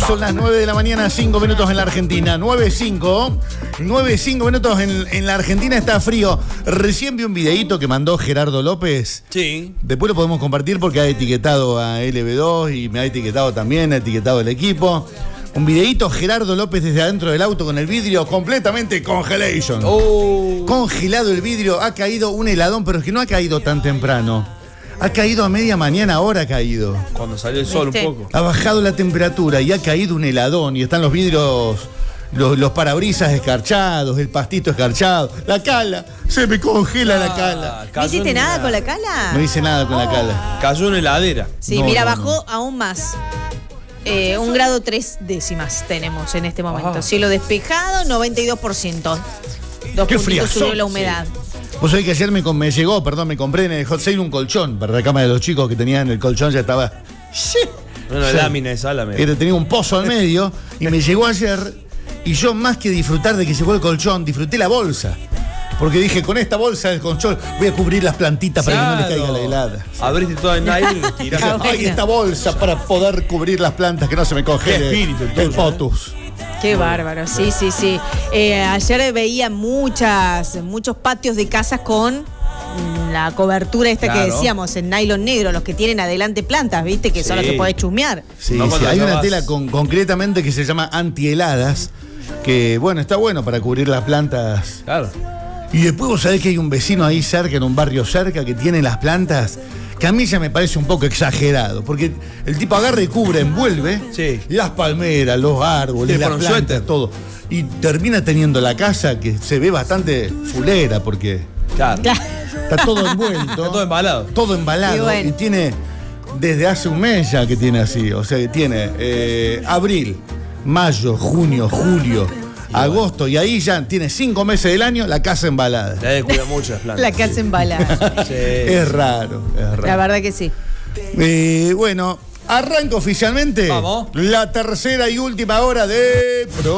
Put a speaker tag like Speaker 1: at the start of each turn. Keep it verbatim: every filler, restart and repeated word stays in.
Speaker 1: Son las nueve de la mañana, cinco minutos en la Argentina. nueve cinco. nueve cinco minutos en, en la Argentina, está frío. Recién vi un videíto que mandó Gerardo López.
Speaker 2: Sí.
Speaker 1: Después lo podemos compartir porque ha etiquetado a L B dos y me ha etiquetado también, ha etiquetado el equipo. Un videíto, Gerardo López desde adentro del auto con el vidrio completamente congelation.
Speaker 2: Oh.
Speaker 1: Congelado el vidrio, ha caído un heladón, pero es que no ha caído tan temprano. Ha caído a media mañana, ahora ha caído.
Speaker 2: Cuando salió el sol
Speaker 3: ¿Viste?
Speaker 2: un poco.
Speaker 1: Ha bajado la temperatura y ha caído un heladón y están los vidrios, los, los parabrisas escarchados, el pastito escarchado. La cala, se me congela la cala.
Speaker 3: ¿No hiciste
Speaker 2: en
Speaker 3: nada
Speaker 2: la-
Speaker 3: con la cala?
Speaker 1: No hice nada con la cala.
Speaker 2: Cayó en heladera.
Speaker 3: Sí,
Speaker 1: No,
Speaker 3: mira,
Speaker 1: no,
Speaker 3: bajó aún más. Eh, un grado tres décimas tenemos en este momento.
Speaker 2: Ajá.
Speaker 3: Cielo despejado, noventa y dos por ciento. Dos
Speaker 1: Qué
Speaker 3: puntitos
Speaker 1: friazón,
Speaker 3: subió la humedad.
Speaker 1: Vos sabés que ayer me, con- me llegó, perdón, me compré en el hot sale un colchón para la cama de los chicos que tenían el colchón, ya estaba. Sí.
Speaker 2: Una
Speaker 1: Sí.
Speaker 2: lámina de sala. me-
Speaker 1: Era- tenía un pozo al medio y me llegó ayer y yo más que disfrutar de que llegó el colchón, disfruté la bolsa. Porque dije, con esta bolsa del colchón voy a cubrir las plantitas para que no les caiga la helada.
Speaker 2: Abriste toda el nylon y lo tiraste.
Speaker 3: Ah, bueno.
Speaker 1: Ay, esta bolsa para poder cubrir las plantas que no se me congele
Speaker 2: Qué espíritu el
Speaker 1: el
Speaker 2: tuyo,
Speaker 1: potus.
Speaker 3: Qué bárbaro, sí, sí, sí. Eh, ayer veía muchas, muchos patios de casas con mm, la cobertura esta que
Speaker 2: Claro.
Speaker 3: decíamos, en nylon negro, los que tienen adelante plantas, ¿viste? Que son
Speaker 2: Sí.
Speaker 3: los que podés chusmear.
Speaker 1: Sí,
Speaker 2: No,
Speaker 1: sí,
Speaker 2: cuando
Speaker 1: hay una
Speaker 2: acabas-
Speaker 1: tela con- concretamente que se llama antiheladas, que bueno, está bueno para cubrir las plantas.
Speaker 2: Claro.
Speaker 1: Y después vos sabés que hay un vecino ahí cerca, en un barrio cerca, que tiene las plantas, que a mí ya me parece un poco exagerado, porque el tipo agarra y cubre, envuelve
Speaker 2: Sí.
Speaker 1: las palmeras, los árboles,
Speaker 2: Sí,
Speaker 1: las
Speaker 2: por un
Speaker 1: plantas,
Speaker 2: suéter.
Speaker 1: todo. Y termina teniendo la casa que se ve bastante fulera, porque
Speaker 2: Claro.
Speaker 3: Claro.
Speaker 1: está todo envuelto.
Speaker 2: Está todo embalado.
Speaker 1: Todo embalado.
Speaker 3: Y bueno.
Speaker 1: Y tiene, desde hace un mes ya que tiene así, o sea que tiene eh, abril, mayo, junio, julio, agosto, y ahí ya tiene cinco meses del año la casa embalada.
Speaker 2: La de cuida mucho las plantas.
Speaker 3: La casa embalada.
Speaker 2: Sí.
Speaker 1: Es raro, es raro.
Speaker 3: La verdad que sí.
Speaker 1: Eh, bueno, arranca oficialmente
Speaker 2: Vamos.
Speaker 1: la tercera y última hora de... Pro-